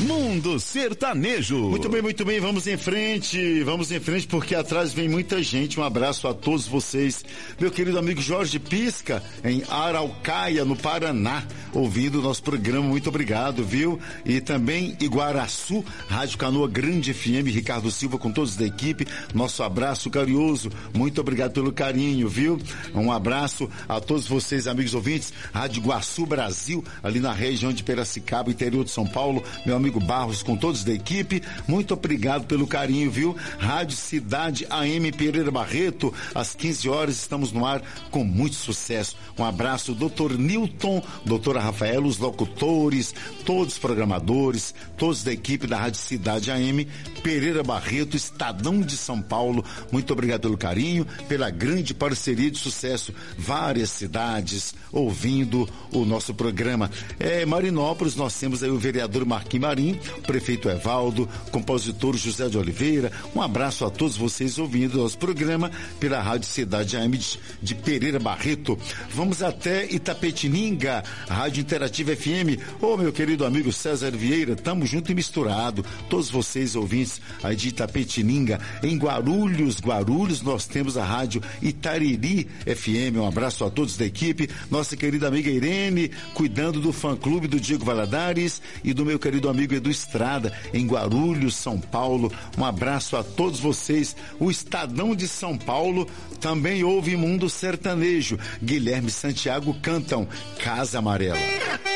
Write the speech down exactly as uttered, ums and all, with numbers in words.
Mundo Sertanejo. Muito bem, muito bem, vamos em frente, vamos em frente porque atrás vem muita gente. Um abraço a todos vocês. Meu querido amigo Jorge Pisca, em Araucaia, no Paraná, ouvindo o nosso programa, muito obrigado, viu? E também Iguaraçu, Rádio Canoa Grande F M, Ricardo Silva com todos da equipe, nosso abraço carinhoso, muito obrigado pelo carinho, viu? Um abraço a todos vocês, amigos ouvintes, Rádio Iguaçu Brasil, ali na região de Piracicaba, interior de São Paulo, meu amigo Barros com todos da equipe, muito obrigado pelo carinho, viu? Rádio Cidade A M Pereira Barreto, às quinze horas estamos no ar com muito sucesso. Um abraço, doutor Newton, doutora Rafaela, os locutores, todos os programadores, todos da equipe da Rádio Cidade A M Pereira Barreto, Estadão de São Paulo, muito obrigado pelo carinho, pela grande parceria de sucesso, várias cidades ouvindo o nosso programa. É, Marinópolis, nós temos aí o vereador Marquinhos Marim, o prefeito Evaldo, compositor José de Oliveira, um abraço a todos vocês ouvindo o nosso programa pela Rádio Cidade A M de, de Pereira Barreto. Vamos até Itapetininga, Rádio Interativa F M. Ô, meu querido amigo César Vieira, tamo junto e misturado, todos vocês ouvintes aí de Itapetininga. Em Guarulhos, Guarulhos, nós temos a Rádio Itariri F M, um abraço a todos da equipe, nossa querida amiga Irene, cuidando do fã-clube do Diego Valadares e do meu querido amigo Edu Estrada, em Guarulhos, São Paulo, um abraço a todos vocês. O Estadão de São Paulo também ouve Mundo Sertanejo, Guilherme e Santiago cantam Casa Amarela.